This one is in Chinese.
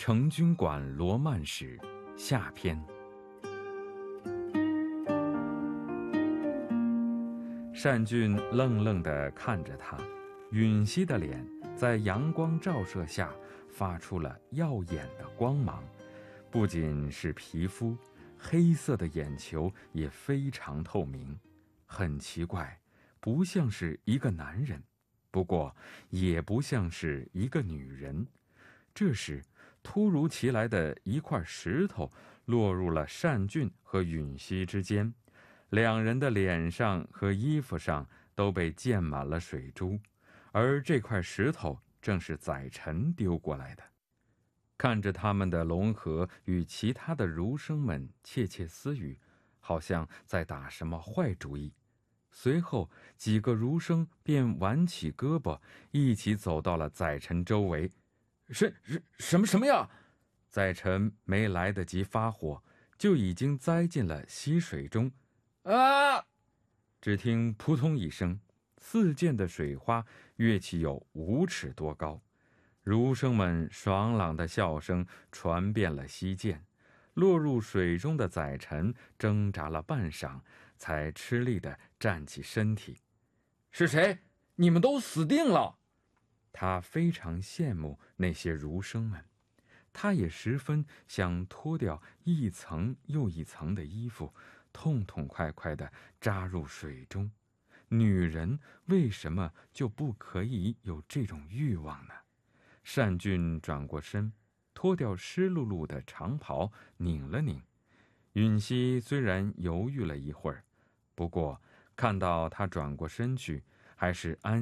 成均馆罗曼史下篇。单俊愣愣地看着他，允熙的脸在阳光照射下发出了耀眼的光芒，不仅是皮肤，黑色的眼球也非常透明，很奇怪，不像是一个男人，不过也不像是一个女人。这时突如其来的一块石头落入了单俊和允熙之间，两人的脸上和衣服上都被溅满了水珠，而这块石头正是宰臣丢过来的。看着他们的龙河与其他的儒生们窃窃私语，好像在打什么坏主意。随后几个儒生便挽起胳膊，一起走到了宰臣周围。什么呀？宰臣没来得及发火，就已经栽进了溪水中。啊！只听扑通一声，四溅的水花跃起有5尺多高，儒生们爽朗的笑声传遍了溪涧。落入水中的宰臣挣扎了半晌，才吃力地站起身体。是谁？你们都死定了！他非常羡慕那些儒生们，他也十分想脱掉一层又一层的衣服，痛痛快快地扎入水中。女人为什么就不可以有这种欲望呢？单俊转过身，脱掉湿漉漉的长袍，拧了拧。允熙虽然犹豫了一会儿，不过看到他转过身去，还是安